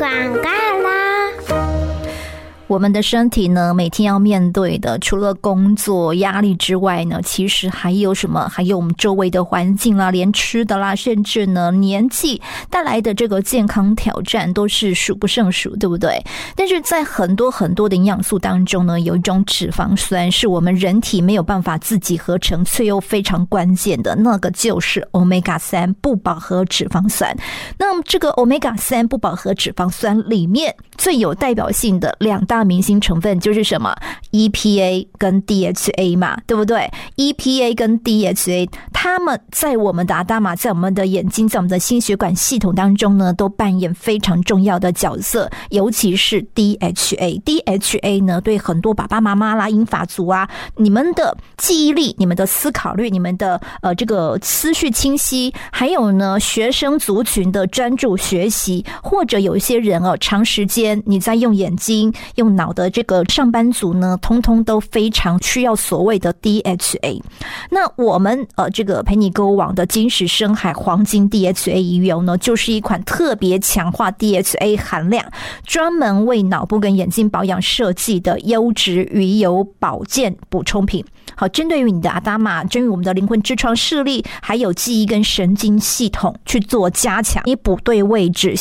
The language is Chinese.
广告啦。 我们的身体呢，每天要面对的除了工作压力之外呢，其实还有什么？还有我们周围的环境啦，连吃的啦，甚至呢年纪带来的这个健康挑战都是数不胜数，对不对？但是在很多的营养素当中呢，有一种脂肪酸是我们人体没有办法自己合成，却又非常关键的，那个就是 Omega-3 不饱和脂肪酸。那么这个 Omega-3 不饱和脂肪酸里面最有代表性的两大明星成分就是什么？ EPA 跟 DHA 嘛，对不对？ EPA 跟 DHA 它们在我们的阿达玛，在我们的眼睛，在我们的心血管系统当中呢，都扮演非常重要的角色，尤其是 DHA 呢，对很多爸爸妈妈啦、英法族啊，你们的记忆力、你们的思考力、你们的这个思绪清晰，还有呢学生族群的专注学习，或者有一些人长时间你在用眼睛用脑的这个上班族呢，通通都非常需要所谓的 DHA。 那我们这个陪你购物网的金石深海黄金 DHA 鱼油呢，就是一款特别强化 DHA 含量，专门为脑部跟眼睛保养设计的优质鱼油保健补充品。好，针对于你的阿达玛，针对于我们的灵魂之窗视力还有记忆跟神经系统去做加强，你补对位置，